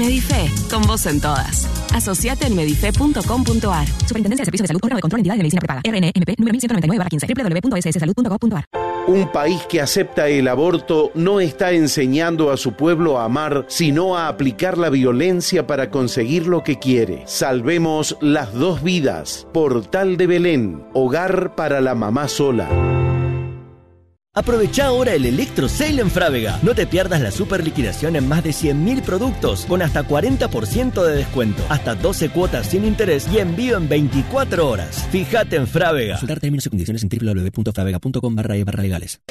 Medife, con vos en todas. Asociate en medife.com.ar. Superintendencia de Servicios de Salud, órgano de control de entidades de medicina prepaga. RNMP número 1199/15. www.sssalud.gov.ar. Un país que acepta el aborto no está enseñando a su pueblo a amar, sino a aplicar la violencia para conseguir lo que quiere. Salvemos las 2 vidas. Portal de Belén, hogar para la mamá sola. Aprovecha ahora el Electro Sale en Frávega. No te pierdas la super liquidación en más de 100.000 productos con hasta 40% de descuento, hasta 12 cuotas sin interés y envío en 24 horas. Fíjate en Frávega. Consultar términos y condiciones en www.fravega.com/legales.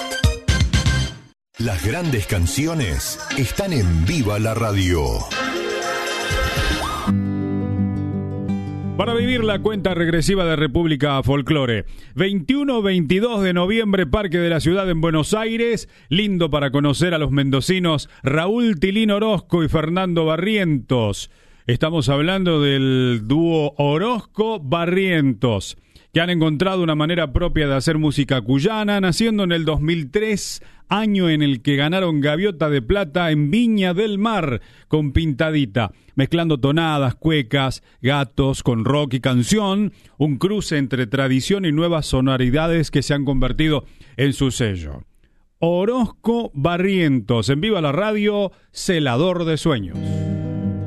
Las grandes canciones están en Viva la Radio. Para vivir la cuenta regresiva de República Folclore. 21-22 de noviembre, Parque de la Ciudad en Buenos Aires. Lindo para conocer a los mendocinos Raúl Tilín Orozco y Fernando Barrientos. Estamos hablando del dúo Orozco-Barrientos, que han encontrado una manera propia de hacer música cuyana, naciendo en el 2003, año en el que ganaron Gaviota de Plata en Viña del Mar con Pintadita, mezclando tonadas, cuecas, gatos con rock y canción, un cruce entre tradición y nuevas sonoridades que se han convertido en su sello. Orozco Barrientos, en Viva la Radio, celador de sueños.